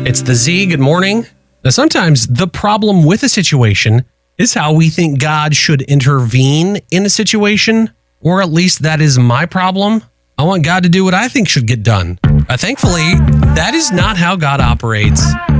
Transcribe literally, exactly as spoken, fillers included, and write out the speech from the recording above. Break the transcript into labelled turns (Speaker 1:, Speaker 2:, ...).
Speaker 1: It's the Z. Good morning. Now, sometimes the problem with a situation is how we think God should intervene in a situation, or at least that is my problem. I want God to do what I think should get done. Uh, thankfully, that is not how God operates.